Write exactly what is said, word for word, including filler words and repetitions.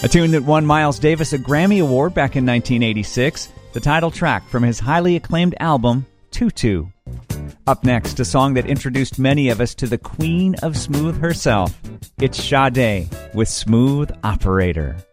A tune that won Miles Davis a Grammy Award back in nineteen eighty-six, the title track from his highly acclaimed album, Tutu. Up next, a song that introduced many of us to the queen of smooth herself. It's Sade with Smooth Operator.